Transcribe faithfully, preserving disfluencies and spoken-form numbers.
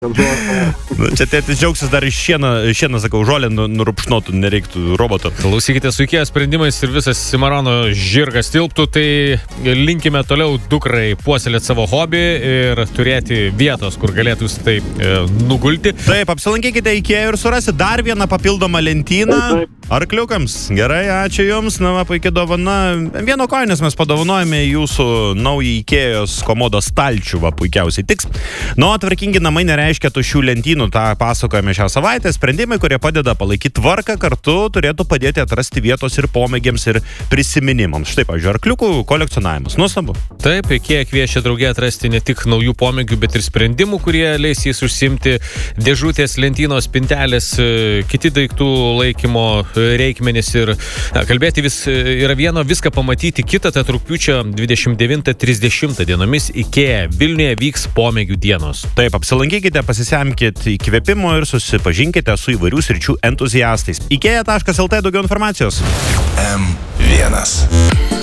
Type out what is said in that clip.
Nu, čia tėtis džiaugsis dar iš šieną, šieną sakau, žolę nu- nurupšnotų, nereiktų roboto. Klausykite, su IKEA sprendimais ir visas Cimarano žirgas tilptų, tai linkime toliau dukrai puoselėti savo hobį ir turėti vietos, kur galėtų jūs tai e, nugulti. Taip, apsilankykite IKEA ir surasi dar vieną papildomą lentyną arkliukams. Gerai, ačiū Jums. Na, va, puikiai dovana. Vieno koinės mes padovanojame jūsų naują IKEA'os komodos stalčių, va, puikiausiai tiks. Nu, tvarkingi namai nereiškia tuščių lentynų, tą pasakojame šią savaitę. Sprendimai, kurie padeda palaikyti tvarką, kartu turėtų padėti atrasti vietos ir pomėgiams ir prisiminimams. Štai, pavyzdžiui, arkliukų kolekcionavimas. Nuostabu. Taip, IKEA kviečia draugė atrasti ne tik naujų pomėgių, bet ir sprendimų, kurie leis jais užsimti. Dėžutės, lentynos, spintelės, kiti daiktų laikymo reikmenys ir na, kalbėti vis yra vieno, viską pamatyti kitą, tad rugpjūčio dvidešimt devintą trisdešimtą dienomis IKEA Vilniuje vyks pomėgių dienos. Taip, apsilankykite, pasisemkit įkvėpimo ir susipažinkite su įvairių sričių entuziastais. ikea taškas lt daugiau informacijos. M vienas.